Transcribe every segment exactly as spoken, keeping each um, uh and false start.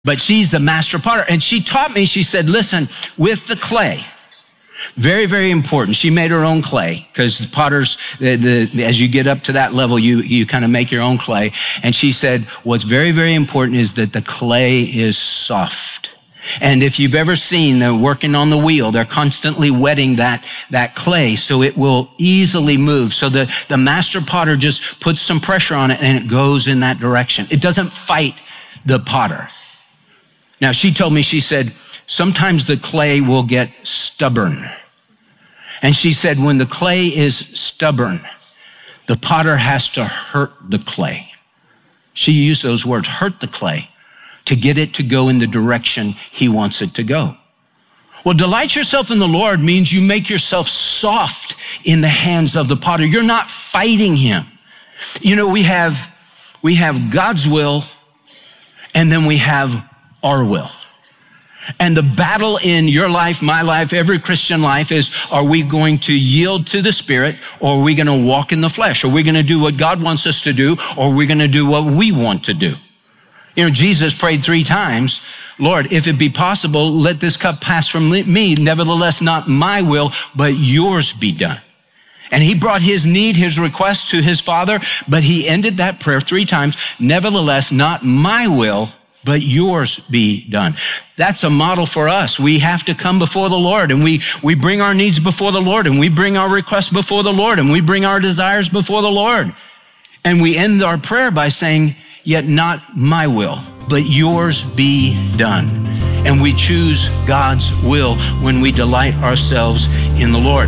but she's the master potter. And she taught me, she said, listen, with the clay, very, very important. She made her own clay because potters, the, the, as you get up to that level, you, you kind of make your own clay. And she said, what's very, very important is that the clay is soft. And if you've ever seen them working on the wheel, they're constantly wetting that, that clay so it will easily move. So the, the master potter just puts some pressure on it and it goes in that direction. It doesn't fight the potter. Now, she told me, she said, sometimes the clay will get stubborn. And she said, when the clay is stubborn, the potter has to hurt the clay. She used those words, hurt the clay, to get it to go in the direction he wants it to go. Well, delight yourself in the Lord means you make yourself soft in the hands of the potter. You're not fighting him. You know, we have, we have God's will, and then we have our will. And the battle in your life, my life, every Christian life is, are we going to yield to the Spirit, or are we going to walk in the flesh? Are we going to do what God wants us to do, or are we going to do what we want to do? You know, Jesus prayed three times, Lord, if it be possible, let this cup pass from me. Nevertheless, not my will, but yours be done. And he brought his need, his request to his Father, but he ended that prayer three times. Nevertheless, not my will, but yours be done. That's a model for us. We have to come before the Lord, and we, we bring our needs before the Lord, and we bring our requests before the Lord, and we bring our desires before the Lord. And we end our prayer by saying, yet not my will, but yours be done. And we choose God's will when we delight ourselves in the Lord.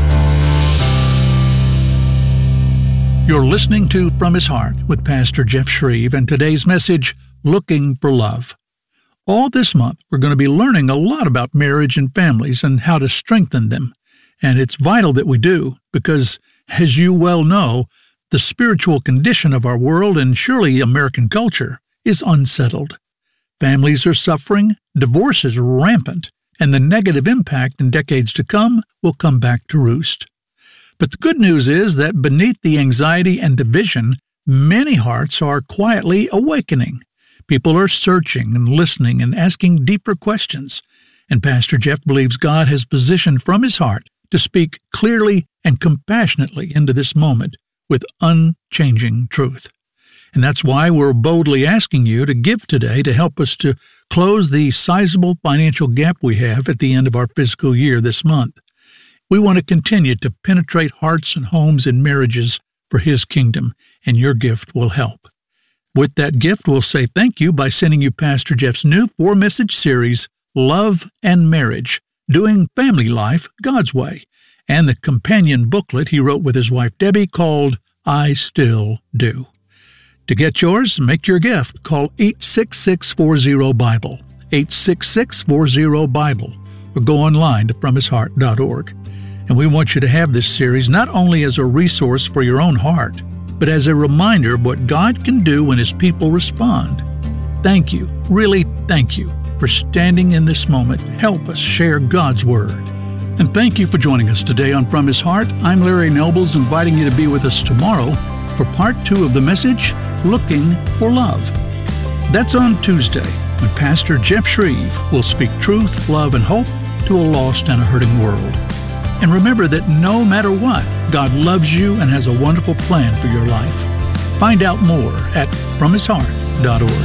You're listening to From His Heart with Pastor Jeff Shreve, and today's message, Looking for Love. All this month, we're going to be learning a lot about marriage and families and how to strengthen them. And it's vital that we do because, as you well know, the spiritual condition of our world, and surely American culture, is unsettled. Families are suffering, divorce is rampant, and the negative impact in decades to come will come back to roost. But the good news is that beneath the anxiety and division, many hearts are quietly awakening. People are searching and listening and asking deeper questions. And Pastor Jeff believes God has positioned From His Heart to speak clearly and compassionately into this moment with unchanging truth. And that's why we're boldly asking you to give today to help us to close the sizable financial gap we have at the end of our fiscal year this month. We want to continue to penetrate hearts and homes and marriages for His kingdom, and your gift will help. With that gift, we'll say thank you by sending you Pastor Jeff's new four-message series, Love and Marriage, Doing Family Life God's Way, and the companion booklet he wrote with his wife Debbie called I Still Do. To get yours, make your gift. Call eight six six, four zero, Bible, eight six six, four zero, Bible, or go online to from his heart dot org. And we want you to have this series not only as a resource for your own heart, but as a reminder of what God can do when His people respond. Thank you, really thank you, for standing in this moment. Help us share God's Word. And thank you for joining us today on From His Heart. I'm Larry Nobles, inviting you to be with us tomorrow for part two of the message, Looking for Love. That's on Tuesday, when Pastor Jeff Shreve will speak truth, love, and hope to a lost and a hurting world. And remember that no matter what, God loves you and has a wonderful plan for your life. Find out more at from his heart dot org.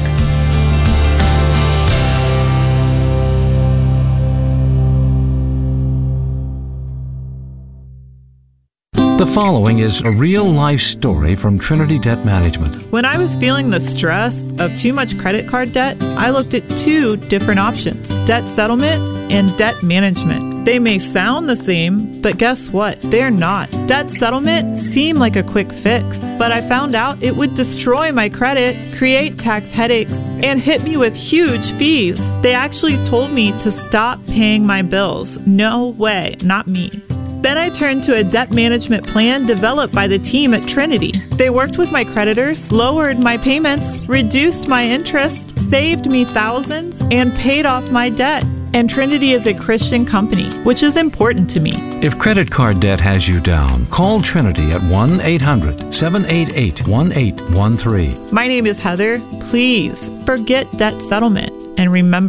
The following is a real-life story from Trinity Debt Management. When I was feeling the stress of too much credit card debt, I looked at two different options, debt settlement and debt management. They may sound the same, but guess what? They're not. Debt settlement seemed like a quick fix, but I found out it would destroy my credit, create tax headaches, and hit me with huge fees. They actually told me to stop paying my bills. No way, not me. Then I turned to a debt management plan developed by the team at Trinity. They worked with my creditors, lowered my payments, reduced my interest, saved me thousands, and paid off my debt. And Trinity is a Christian company, which is important to me. If credit card debt has you down, call Trinity at one eight hundred, seven eight eight, one eight one three. My name is Heather. Please forget debt settlement. And remember,